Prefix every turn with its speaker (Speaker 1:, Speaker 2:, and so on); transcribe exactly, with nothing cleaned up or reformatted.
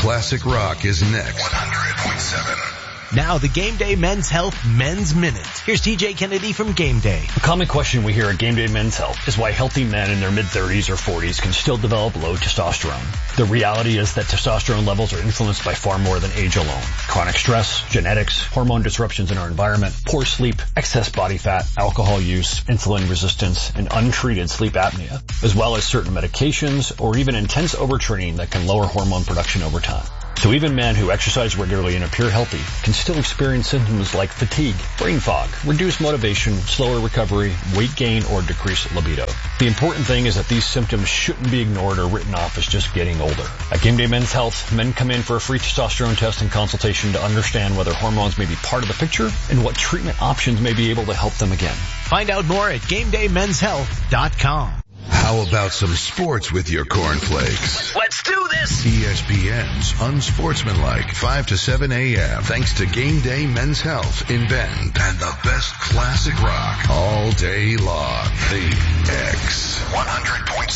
Speaker 1: classic rock is next. one hundred point seven.
Speaker 2: Now the Game Day Men's Health Men's Minute. Here's T J Kennedy from Game Day.
Speaker 3: A common question we hear at Game Day Men's Health is why healthy men in their mid-thirties or forties can still develop low testosterone. The reality is that testosterone levels are influenced by far more than age alone. Chronic stress, genetics, hormone disruptions in our environment, poor sleep, excess body fat, alcohol use, insulin resistance, and untreated sleep apnea, as well as certain medications or even intense overtraining that can lower hormone production over time. So even men who exercise regularly and appear healthy can still experience symptoms like fatigue, brain fog, reduced motivation, slower recovery, weight gain, or decreased libido. The important thing is that these symptoms shouldn't be ignored or written off as just getting older. At Game Day Men's Health, men come in for a free testosterone test and consultation to understand whether hormones may be part of the picture and what treatment options may be able to help them again.
Speaker 2: Find out more at game day men's health dot com.
Speaker 1: How about some sports with your cornflakes?
Speaker 2: Let's do this!
Speaker 1: E S P N's Unsportsmanlike, five to seven a.m. Thanks to Game Day Men's Health in Bend and the best classic rock all day long. The X one hundred point seven.